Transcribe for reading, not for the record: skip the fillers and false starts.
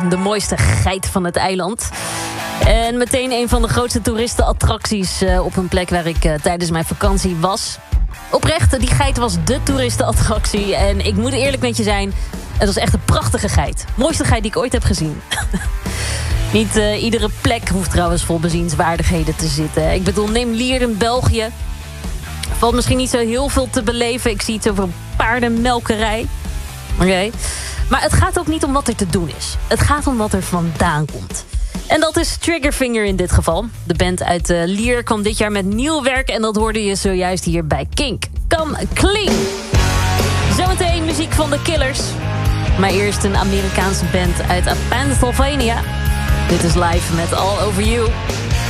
de mooiste geit van het eiland. En meteen een van de grootste toeristenattracties op een plek waar ik tijdens mijn vakantie was. Oprecht, die geit was de toeristenattractie. En ik moet eerlijk met je zijn, het was echt een prachtige geit. Mooiste geit die ik ooit heb gezien. Niet iedere plek hoeft trouwens vol bezienswaardigheden te zitten. Ik bedoel, neem Lier in België. Valt misschien niet zo heel veel te beleven. Ik zie iets over een paardenmelkerij. Oké. Maar het gaat ook niet om wat er te doen is. Het gaat om wat er vandaan komt. En dat is Triggerfinger in dit geval. De band uit Lier kwam dit jaar met nieuw werk. En dat hoorde je zojuist hier bij Kink. Come Clean. Zometeen muziek van The Killers. Maar eerst een Amerikaanse band uit Pennsylvania. Dit is live met All Over You.